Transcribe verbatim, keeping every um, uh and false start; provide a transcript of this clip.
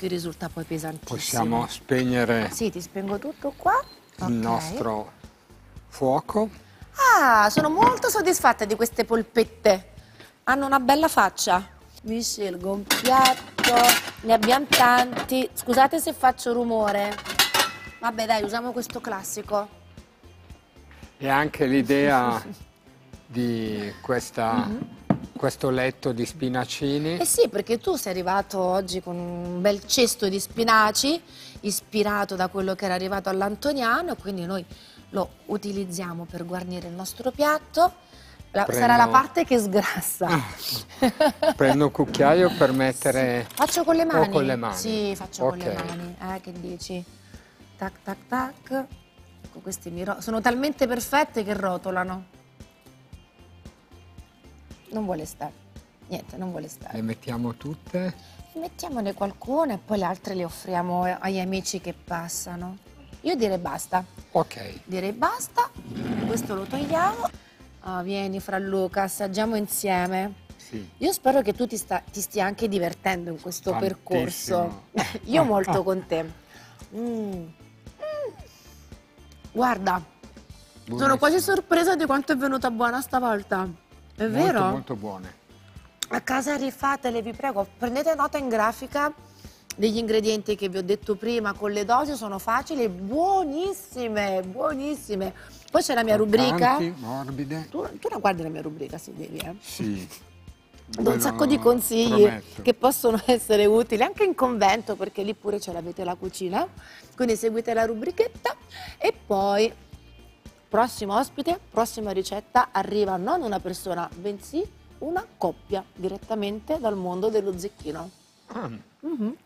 che risulta poi pesantissimo. Possiamo spegnere Sì, ti spengo tutto qua. il Ok. nostro fuoco. Ah, sono molto soddisfatta di queste polpette. Hanno una bella faccia. Mi scelgo un piatto, ne abbiamo tanti. Scusate se faccio rumore. Vabbè, dai, usiamo questo classico. E anche l'idea di questa, questo letto di spinacini. Eh sì, perché tu sei arrivato oggi con un bel cesto di spinaci, ispirato da quello che era arrivato all'Antoniano, quindi noi lo utilizziamo per guarnire il nostro piatto. La- Prendo- Sarà la parte che sgrassa. Prendo un cucchiaio per mettere... Faccio con le o mani? con le mani? Sì, faccio con le Ok. mani. Eh, che dici? Tac, tac, tac. Ecco, questi mi ro- sono talmente perfette che rotolano. Non vuole stare. Niente, non vuole stare. Le mettiamo tutte. Mettiamone qualcuna e poi le altre le offriamo agli amici che passano. Io direi basta. Ok. Direi basta. Questo lo togliamo. Ah, vieni Fra Luca, assaggiamo insieme. Sì. Io spero che tu ti, sta- ti stia anche divertendo in questo Tantissimo. percorso. Io molto con te. Mm. Mm. Guarda, sono Buonissimo. quasi sorpresa di quanto è venuta buona stavolta. È vero? Molto, molto buone. A casa rifatele, vi prego, prendete nota in grafica degli ingredienti che vi ho detto prima, con le dosi sono facili, buonissime, buonissime. Poi c'è la mia rubrica. Croccanti, morbide. Tu, tu la guardi la mia rubrica, se devi, eh? Sì. Do un Ve sacco lo di consigli prometto. che possono essere utili anche in convento, perché lì pure ce l'avete la cucina. Quindi seguite la rubrichetta e poi prossimo ospite, prossima ricetta, arriva non una persona, bensì una coppia direttamente dal mondo dello zecchino. Ah, Mhm.